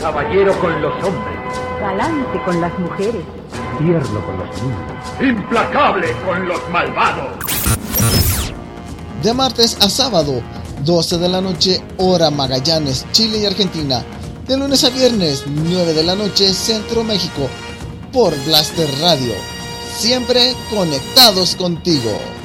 Caballero con los hombres. Galante con las mujeres. Tierno con los niños. Implacable con los malvados. De martes a sábado, 12 de la noche, hora Magallanes, Chile y Argentina. De lunes a viernes, 9 de la noche, Centro México. Por Blaster Radio. Siempre conectados contigo.